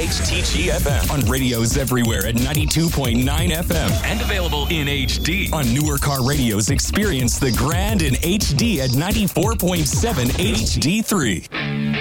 WPHTG-FM. On radios everywhere at 92.9 FM. And available in HD. On newer car radios, experience the grand in HD at 94.7 HD3.